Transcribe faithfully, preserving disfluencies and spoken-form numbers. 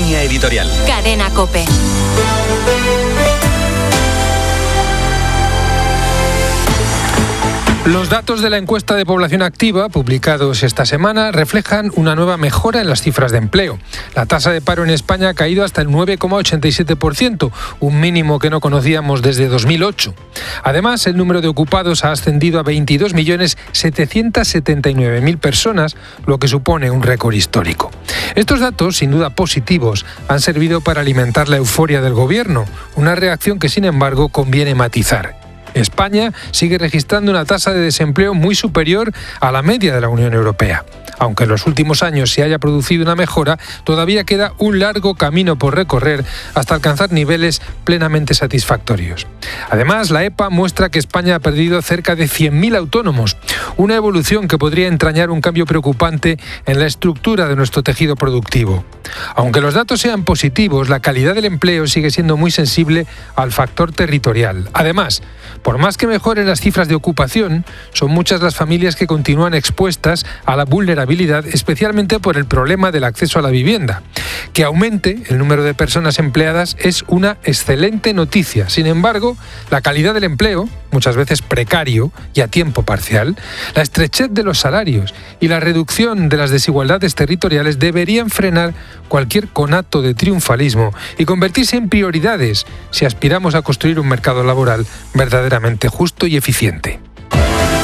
Línea editorial. Cadena COPE. Los datos de la encuesta de población activa, publicados esta semana, reflejan una nueva mejora en las cifras de empleo. La tasa de paro en España ha caído hasta el nueve coma ochenta y siete por ciento, un mínimo que no conocíamos desde dos mil ocho. Además, el número de ocupados ha ascendido a veintidós millones setecientos setenta y nueve mil personas, lo que supone un récord histórico. Estos datos, sin duda positivos, han servido para alimentar la euforia del gobierno, una reacción que, sin embargo, conviene matizar. España sigue registrando una tasa de desempleo muy superior a la media de la Unión Europea. Aunque en los últimos años se haya producido una mejora, todavía queda un largo camino por recorrer hasta alcanzar niveles plenamente satisfactorios. Además, la E P A muestra que España ha perdido cerca de cien mil autónomos, una evolución que podría entrañar un cambio preocupante en la estructura de nuestro tejido productivo. Aunque los datos sean positivos, la calidad del empleo sigue siendo muy sensible al factor territorial. Además, por más que mejoren las cifras de ocupación, son muchas las familias que continúan expuestas a la vulnerabilidad, especialmente por el problema del acceso a la vivienda. Que aumente el número de personas empleadas es una excelente noticia. Sin embargo, la calidad del empleo, muchas veces precario y a tiempo parcial, la estrechez de los salarios y la reducción de las desigualdades territoriales deberían frenar cualquier conato de triunfalismo y convertirse en prioridades si aspiramos a construir un mercado laboral verdaderamente justo y eficiente.